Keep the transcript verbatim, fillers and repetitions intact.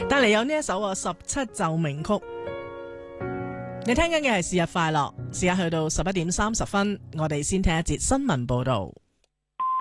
帶嚟有呢一首啊十七奏鳴曲。你聽緊嘅係是日快樂，時間去到十一點三十分，我哋先聽一節新聞報道。